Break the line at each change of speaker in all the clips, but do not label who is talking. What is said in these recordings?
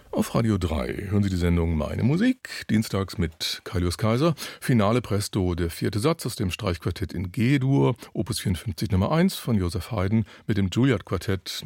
Auf Radio 3 hören Sie die Sendung Meine Musik, dienstags mit Kaius Kaiser. Finale Presto, der 4. Satz aus dem Streichquartett in G-Dur, Opus 54 Nummer 1 von Joseph Haydn mit dem Juilliard-Quartett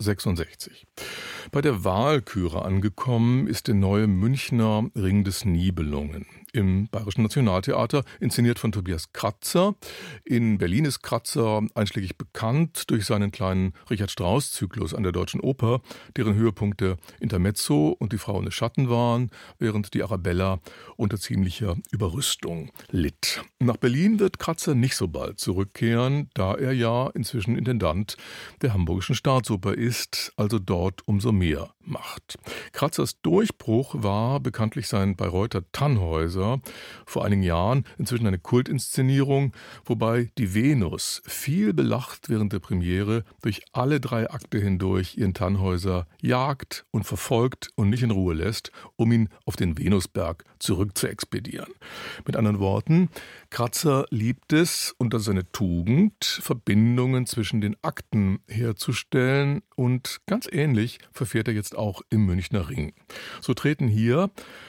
1966. Bei der Walküre angekommen ist der neue Münchner Ring des Nibelungen. Im Bayerischen Nationaltheater, inszeniert von Tobias Kratzer. In Berlin ist Kratzer einschlägig bekannt durch seinen kleinen Richard-Strauss-Zyklus an der Deutschen Oper, deren Höhepunkte Intermezzo und Die Frau ohne Schatten waren, während die Arabella unter ziemlicher Überrüstung litt. Nach Berlin wird Kratzer nicht so bald zurückkehren, da er ja inzwischen Intendant der Hamburgischen Staatsoper ist, also dort umso mehr macht. Kratzers Durchbruch war bekanntlich sein Bayreuther Tannhäuser, vor einigen Jahren, inzwischen eine Kultinszenierung, wobei die Venus, viel belacht während der Premiere, durch alle 3 Akte hindurch ihren Tannhäuser jagt und verfolgt und nicht in Ruhe lässt, um ihn auf den Venusberg zurück zu expedieren. Mit anderen Worten, Kratzer liebt es, und das ist eine Tugend, Verbindungen zwischen den Akten herzustellen, und ganz ähnlich verfährt er jetzt auch im Münchner Ring. So treten hier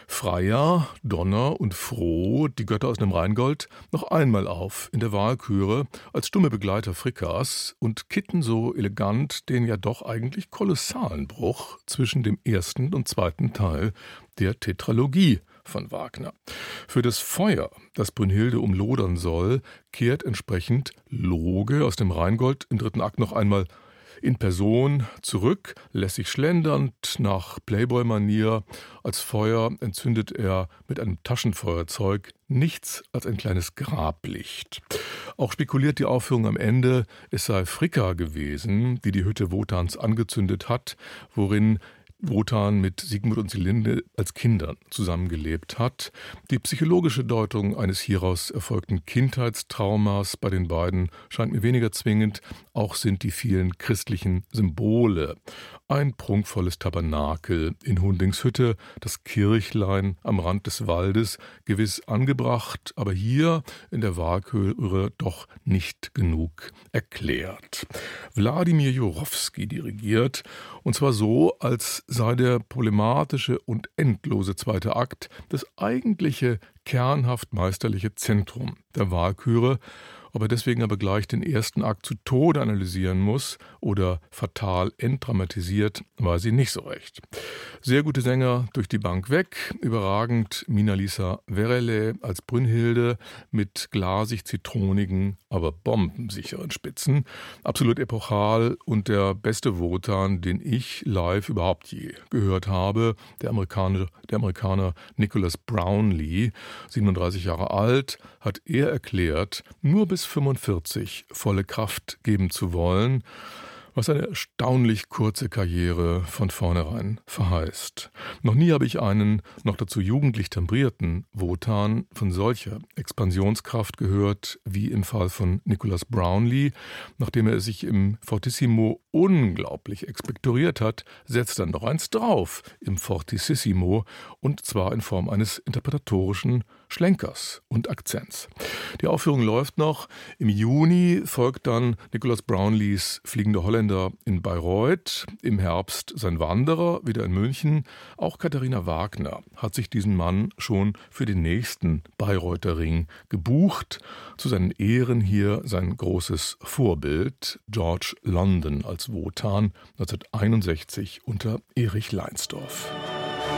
Freya, Donner und Froh, die Götter aus dem Rheingold, noch einmal auf in der Walküre als stumme Begleiter Frickas und kitten so elegant den ja doch eigentlich kolossalen Bruch zwischen dem ersten und zweiten Teil der Tetralogie von Wagner. Für das Feuer, das Brünnhilde umlodern soll, kehrt entsprechend Loge aus dem Rheingold im 3. Akt noch einmal in Person zurück, lässig schlendernd nach Playboy-Manier. Als Feuer entzündet er mit einem Taschenfeuerzeug nichts als ein kleines Grablicht. Auch spekuliert die Aufführung am Ende, es sei Fricka gewesen, die die Hütte Wotans angezündet hat, worin Wotan mit Sigmund und Selinde als Kindern zusammengelebt hat. Die psychologische Deutung eines hieraus erfolgten Kindheitstraumas bei den beiden scheint mir weniger zwingend, auch sind die vielen christlichen Symbole. Ein prunkvolles Tabernakel in Hundings Hütte, das Kirchlein am Rand des Waldes, gewiss angebracht, aber hier in der Walküre doch nicht genug erklärt. Wladimir Jurowski dirigiert, und zwar so, als sei der problematische und endlose 2. Akt das eigentliche, kernhaft meisterliche Zentrum der Walküre. Ob er deswegen aber gleich den 1. Akt zu Tode analysieren muss oder fatal entdramatisiert, weiß ich nicht so recht. Sehr gute Sänger durch die Bank weg, überragend Minalisa Werele als Brünnhilde mit glasig-zitronigen, aber bombensicheren Spitzen. Absolut epochal und der beste Wotan, den ich live überhaupt je gehört habe. Der Amerikaner Nicholas Brownlee, 37 Jahre alt, hat er erklärt, nur bis 45 volle Kraft geben zu wollen, was eine erstaunlich kurze Karriere von vornherein verheißt. Noch nie habe ich einen, noch dazu jugendlich temperierten Wotan von solcher Expansionskraft gehört, wie im Fall von Nicholas Brownlee. Nachdem er sich im Fortissimo unglaublich expektoriert hat, setzt er noch eins drauf im Fortississimo, und zwar in Form eines interpretatorischen Schlenkers und Akzents. Die Aufführung läuft noch. Im Juni folgt dann Nicholas Brownlees Fliegende Holländer in Bayreuth, im Herbst sein Wanderer, wieder in München. Auch Katharina Wagner hat sich diesen Mann schon für den nächsten Bayreuther Ring gebucht. Zu seinen Ehren hier sein großes Vorbild, George London als Wotan, 1961 unter Erich Leinsdorf.